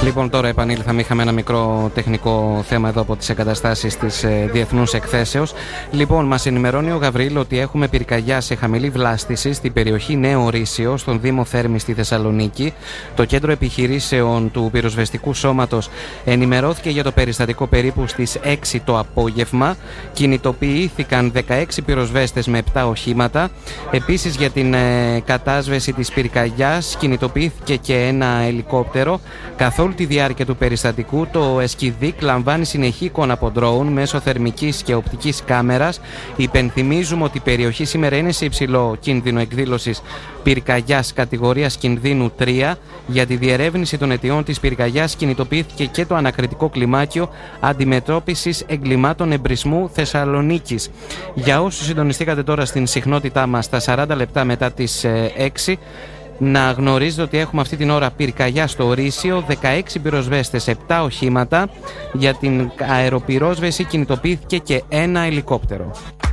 Λοιπόν, τώρα επανήλθαμε. Είχαμε ένα μικρό τεχνικό θέμα εδώ από τις εγκαταστάσεις της Διεθνούς Εκθέσεως. Λοιπόν, μας ενημερώνει ο Γαβρίλ ότι έχουμε πυρκαγιά σε χαμηλή βλάστηση στην περιοχή Νέο Ρήσιο, στον Δήμο Θέρμης στη Θεσσαλονίκη. Το κέντρο επιχειρήσεων του πυροσβεστικού σώματος ενημερώθηκε για το περιστατικό περίπου στις 6 το απόγευμα. Κινητοποιήθηκαν 16 πυροσβέστες με 7 οχήματα. Επίσης, για την κατάσβεση της πυρκαγιάς κινητοποιήθηκε και ένα ελικόπτερο. Καθ' όλη τη διάρκεια του περιστατικού, το Εσκηδίκ λαμβάνει συνεχή εικόνα από ντρόουν μέσω θερμικής και οπτικής κάμερας. Υπενθυμίζουμε ότι η περιοχή σήμερα είναι σε υψηλό κίνδυνο εκδήλωσης πυρκαγιάς κατηγορίας κινδύνου 3. Για τη διερεύνηση των αιτιών της πυρκαγιάς κινητοποιήθηκε και το ανακριτικό κλιμάκιο αντιμετώπισης εγκλημάτων εμπρισμού Θεσσαλονίκης. Για όσους συντονιστήκατε τώρα στην συχνότητά μας στα 40 λεπτά μετά τις 6, να γνωρίζετε ότι έχουμε αυτή την ώρα πυρκαγιά στο Ρήσιο, 16 πυροσβέστες, 7 οχήματα. Για την αεροπυρόσβεση κινητοποιήθηκε και ένα ελικόπτερο.